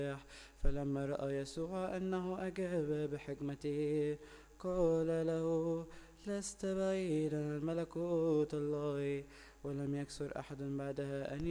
فلما رأى يسوع أنه أجاب بحكمته قال له: لست بعيدا عن ملكوت الله. ولم يكسر أحد بعدها أن